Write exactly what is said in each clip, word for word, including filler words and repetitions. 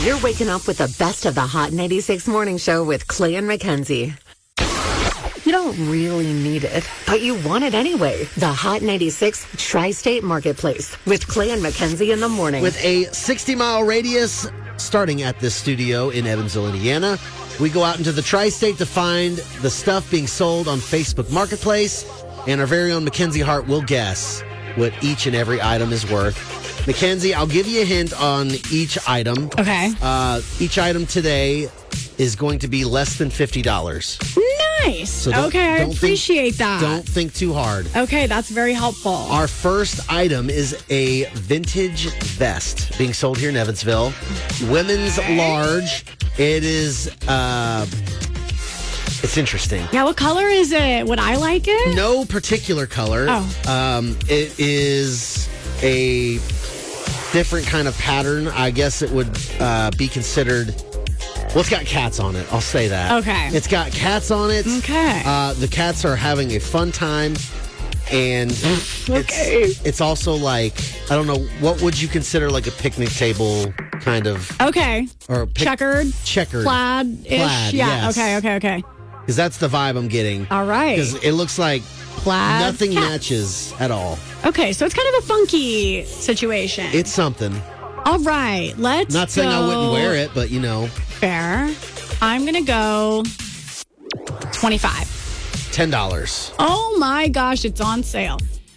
You're waking up with the best of the Hot ninety-six Morning Show with Clay and Mackenzie. You don't really need it, but you want it anyway. The Hot ninety-six Tri-State Marketplace with Clay and Mackenzie in the morning. With a sixty-mile radius starting at this studio in Evansville, Indiana, we go out into the Tri-State to find the stuff being sold on Facebook Marketplace, and our very own Mackenzie Hart will guess what each and every item is worth. Mackenzie, I'll give you a hint on each item. Okay. Uh, each item today is going to be less than fifty dollars. Nice. So don't- okay, I don't think- appreciate that. Don't think too hard. Okay, that's very helpful. Our first item is a vintage vest being sold here in Evansville. Women's Okay. large. It is, uh, it's interesting. Yeah, what color is it? Would I like it? No particular color. Oh. Um, it is a different kind of pattern. I guess it would uh, be considered. Well, it's got cats on it. I'll say that. Okay. It's got cats on it. Okay. Uh, the cats are having a fun time. And Okay. it's, it's also like, I don't know, what would you consider like a picnic table kind of? Okay. Or pic- Checkered? Checkered. Plaid-ish? Plaid, yeah, yes. okay, okay, okay. Because that's the vibe I'm getting. All right. Because it looks like Plaid nothing cats. matches at all. Okay, so it's kind of a funky situation. It's something. All right, let's Not saying go. I wouldn't wear it, but you know. Fair. I'm going to go twenty-five. ten dollars. Oh my gosh, it's on sale.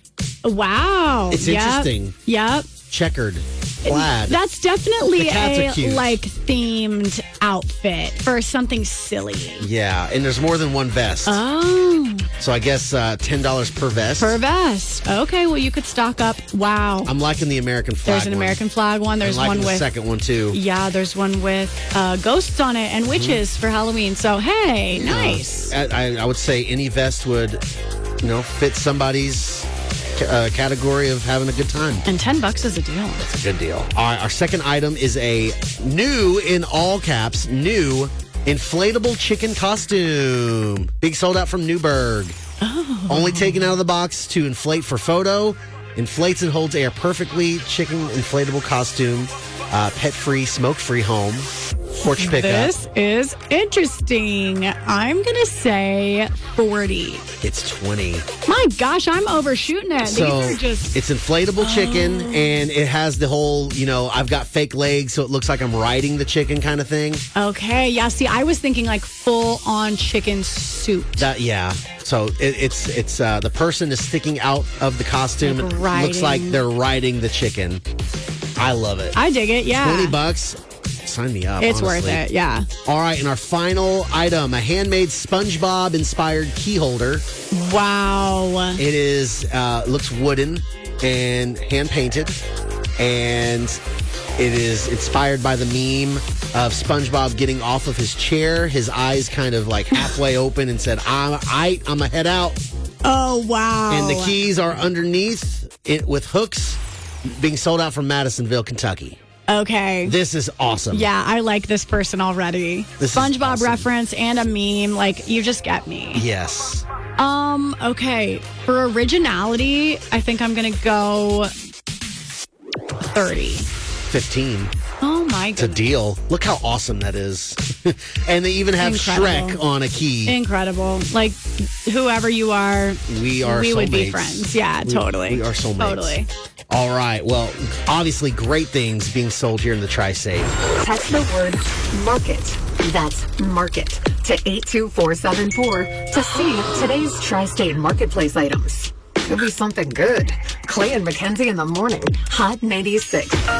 Wow. It's Yep. interesting. Yep. Checkered. Plaid. That's definitely The cats are a cute. like themed outfit for something silly. Yeah, and there's more than one vest. Oh, So I guess uh, ten dollars per vest. per vest. Okay, well you could stock up. Wow. I'm liking the American flag There's an one. American flag one. There's I'm liking one the with second one too. Yeah, there's one with uh, ghosts on it and witches for Halloween. So hey, nice. Uh, I, I would say any vest would, you know, fit somebody's uh, category of having a good time. And ten bucks is a deal. It's a good deal. All right, our second item is a new, in all caps, new inflatable chicken costume. Being sold out from Newburgh. Oh. Only taken out of the box to inflate for photo. Inflates and holds air perfectly. Chicken inflatable costume. Uh, pet-free, smoke-free home. Porch pickup. This is interesting. I'm going to say forty. It's twenty. My gosh, I'm overshooting it. So These are just. it's inflatable chicken, and it has the whole, you know, I've got fake legs, so it looks like I'm riding the chicken kind of thing. Okay, yeah, see, I was thinking like full on chicken suit. That yeah. So it, it's it's uh, the person is sticking out of the costume. Like It looks like riding. they're riding the chicken. I love it. I dig it, yeah. Twenty bucks. Sign me up. It's honestly. worth it, yeah. All right, and our final item: a handmade SpongeBob inspired key holder. Wow. It is uh, looks wooden and hand painted, and it is inspired by the meme of SpongeBob getting off of his chair, his eyes kind of like halfway open, and said, "I'm I, I'm a head out." Oh, wow. And the keys are underneath it with hooks, being sold out from Madisonville, Kentucky. Okay. This is awesome. Yeah, I like this person already. This is SpongeBob awesome. reference and a meme. Like, you just get me. Yes. Um, okay. For originality, I think I'm going to go thirty. fifteen. Oh, my It's a goodness. deal. Look how awesome that is. And they even have Incredible. Shrek on a key. Incredible. Like, whoever you are, We are we would be soulmates. friends. Yeah, We- totally. We are soulmates. Totally. All right. Well, obviously, great things being sold here in the Tri-State. Text the word market. That's market to eight two four seven four to see today's Tri-State Marketplace items. Could be something good. Clay and Mackenzie in the morning. Hot ninety-six.